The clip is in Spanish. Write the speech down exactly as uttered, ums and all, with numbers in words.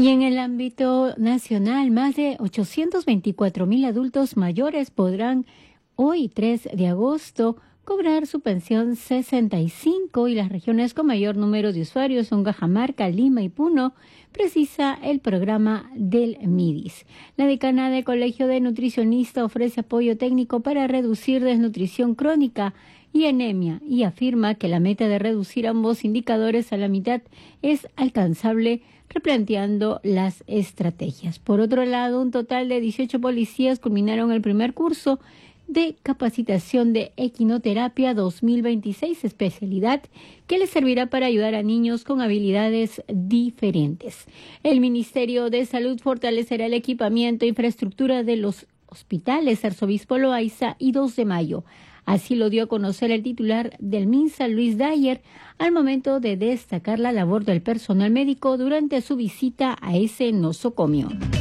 Y en el ámbito nacional, más de ochocientos veinticuatro mil adultos mayores podrán hoy, tres de agosto, cobrar su pensión sesenta y cinco, y las regiones con mayor número de usuarios son Cajamarca, Lima y Puno, precisa el programa del MIDIS. La decana del Colegio de Nutricionistas ofrece apoyo técnico para reducir desnutrición crónica y anemia y afirma que la meta de reducir ambos indicadores a la mitad es alcanzable replanteando las estrategias. Por otro lado, un total de dieciocho policías culminaron el primer curso de capacitación de equinoterapia dos mil veintiséis, especialidad que les servirá para ayudar a niños con habilidades diferentes. El Ministerio de Salud fortalecerá el equipamiento e infraestructura de los hospitales Arzobispo Loaiza y dos de mayo. Así lo dio a conocer el titular del MINSA, Luis Dyer, al momento de destacar la labor del personal médico durante su visita a ese nosocomio.